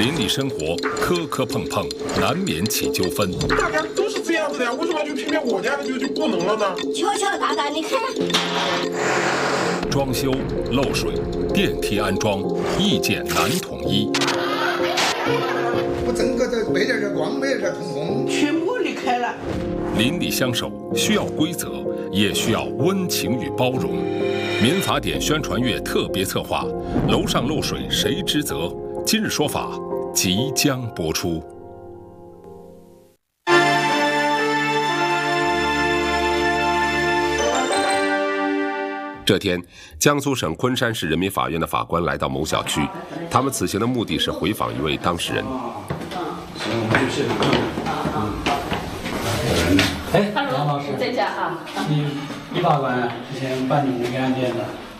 邻里生活磕磕碰碰，难免起纠纷。 大家都是这样子的呀，为什么就偏偏我家的就不能了呢？ 敲敲打打，你看。 装修、漏水、电梯安装，意见难统一。 我整个的背点光没点通风， 全部离开了。 邻里相守需要规则，也需要温情与包容。民法典宣传月特别策划，楼上漏水谁之责？今日说法即将播出。这天，江苏省昆山市人民法院的法官来到某小区，他们此行的目的是回访一位当事人。 哎，杨老师， 在家啊？ 李法官之前办理那个案件的，